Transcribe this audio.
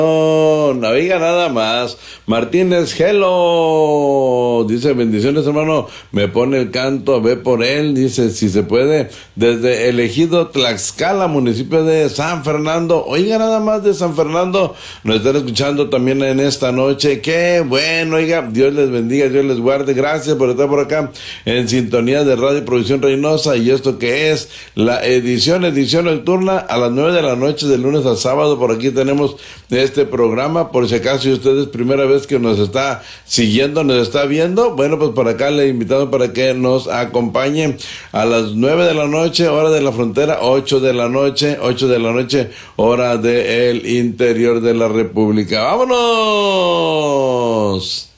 No oiga nada más. Martínez, hello. Dice, bendiciones, hermano. Me pone el canto, ve por él. Dice, si se puede, desde el ejido Tlaxcala, municipio de San Fernando. Oiga nada más de San Fernando. Nos están escuchando también en esta noche. Qué bueno, oiga. Dios les bendiga, Dios les guarde. Gracias por estar por acá en sintonía de Radio Provisión Reynosa. Y esto que es la edición nocturna a las 9 de la noche de lunes a sábado. Por aquí tenemos este programa, por si acaso y usted es primera vez que nos está siguiendo, nos está viendo, bueno, pues por acá le invitamos para que nos acompañe a las 9 de la noche, hora de la frontera, 8 de la noche, hora del interior de la República. ¡Vámonos!